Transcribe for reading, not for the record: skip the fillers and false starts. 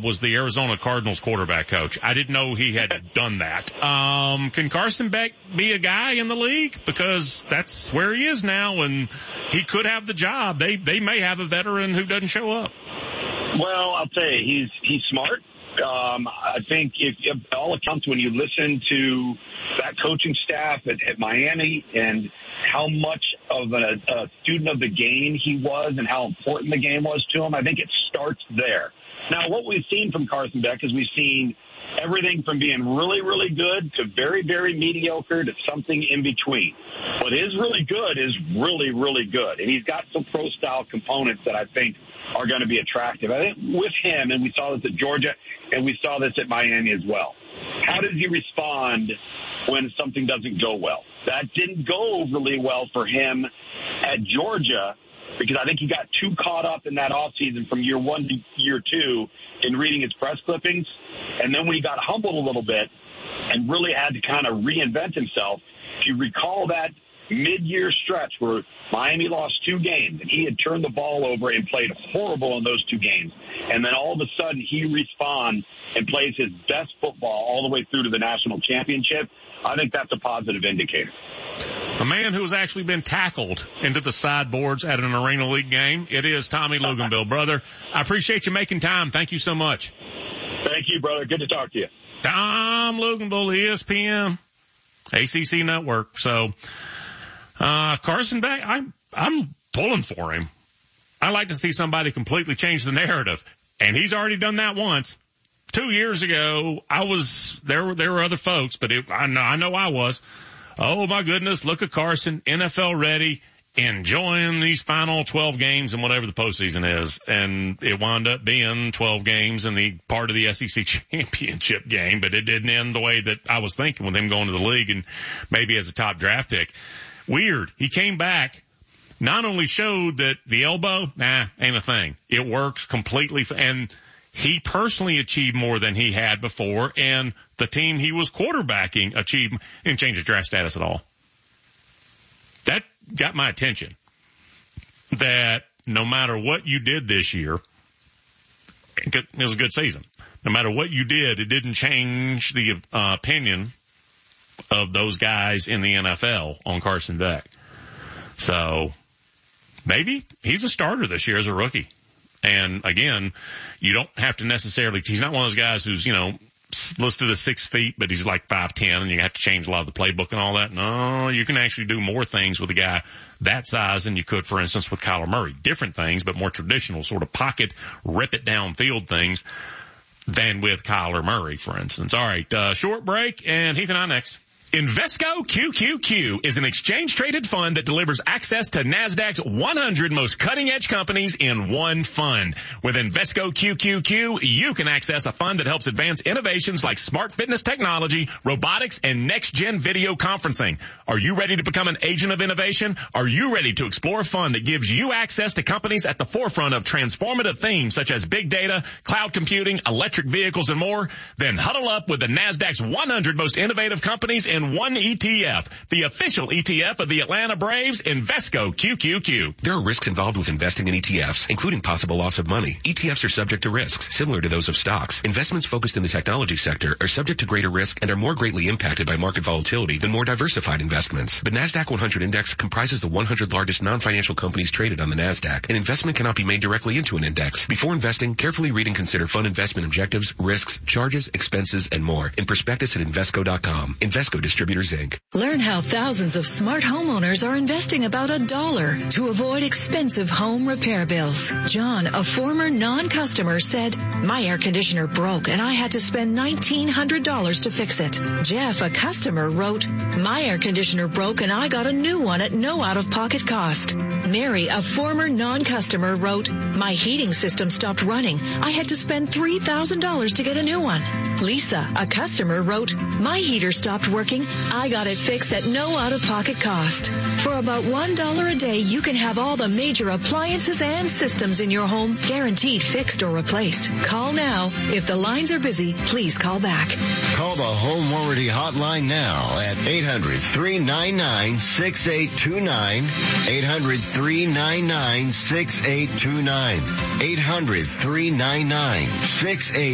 was the Arizona Cardinals quarterback coach. I didn't know he had done that. Can Carson Beck be a guy in the league? Because that's where he is now, and he could have the job. They may have a veteran who doesn't show up. Well, I'll tell you, he's smart. I think if all accounts, when you listen to that coaching staff at Miami and how much of a student of the game he was and how important the game was to him, I think it starts there. Now, what we've seen from Carson Beck is we've seen everything from being really, really good to very, very mediocre to something in between. What is really good is really, really good. And he's got some pro-style components that I think are going to be attractive. I think with him, and we saw this at Georgia, and we saw this at Miami as well, how does he respond when something doesn't go well? That didn't go overly well for him at Georgia because I think he got too caught up in that offseason from year one to year two in reading his press clippings. And then when he got humbled a little bit and really had to kind of reinvent himself, if you recall that mid-year stretch where Miami lost 2 games and he had turned the ball over and played horrible in those 2 games. And then all of a sudden he responds and plays his best football all the way through to the national championship. I think that's a positive indicator. A man who has actually been tackled into the sideboards at an Arena League game. It is Tommy Luginbill. Brother, I appreciate you making time. Thank you so much. Thank you, brother. Good to talk to you. Tom Luginbill, ESPN, ACC Network. So, Carson Beck, I'm pulling for him. I like to see somebody completely change the narrative, and he's already done that once. 2 years ago, there were other folks, but I know I was. Oh my goodness, look at Carson, NFL ready, enjoying these final 12 games and whatever the postseason is. And it wound up being 12 games and the part of the SEC championship game, but it didn't end the way that I was thinking with him going to the league and maybe as a top draft pick. Weird. He came back, not only showed that the elbow, ain't a thing. It works completely. And he personally achieved more than he had before, and the team he was quarterbacking achieved and change his draft status at all. That got my attention. That no matter what you did this year, it was a good season. No matter what you did, it didn't change the opinion of those guys in the NFL on Carson Beck. So maybe he's a starter this year as a rookie. And again, you don't have to necessarily, he's not one of those guys who's, listed as 6 feet, but he's like 5'10", and you have to change a lot of the playbook and all that. No, you can actually do more things with a guy that size than you could, for instance, with Kyler Murray. Different things, but more traditional sort of pocket, rip it downfield things than with Kyler Murray, for instance. All right, short break, and Heath and I next. Invesco QQQ is an exchange-traded fund that delivers access to NASDAQ's 100 most cutting-edge companies in one fund. With Invesco QQQ, you can access a fund that helps advance innovations like smart fitness technology, robotics, and next-gen video conferencing. Are you ready to become an agent of innovation? Are you ready to explore a fund that gives you access to companies at the forefront of transformative themes such as big data, cloud computing, electric vehicles, and more? Then huddle up with the NASDAQ's 100 most innovative companies in one ETF, the official ETF of the Atlanta Braves, Invesco QQQ. There are risks involved with investing in ETFs, including possible loss of money. ETFs are subject to risks, similar to those of stocks. Investments focused in the technology sector are subject to greater risk and are more greatly impacted by market volatility than more diversified investments. The NASDAQ 100 Index comprises the 100 largest non-financial companies traded on the NASDAQ. An investment cannot be made directly into an index. Before investing, carefully read and consider fund investment objectives, risks, charges, expenses, and more in prospectus at Invesco.com. Invesco Distributors, Inc. Learn how thousands of smart homeowners are investing about $1 to avoid expensive home repair bills. John, a former non-customer, said, "My air conditioner broke and I had to spend $1,900 to fix it." Jeff, a customer, wrote, "My air conditioner broke and I got a new one at no out-of-pocket cost." Mary, a former non-customer, wrote, "My heating system stopped running. I had to spend $3,000 to get a new one." Lisa, a customer, wrote, "My heater stopped working. I got it fixed at no out-of-pocket cost." For about $1 a day, you can have all the major appliances and systems in your home guaranteed fixed or replaced. Call now. If the lines are busy, please call back. Call the Home Warranty Hotline now at 800-399-6829. 800-399-6829. 800-399-6829.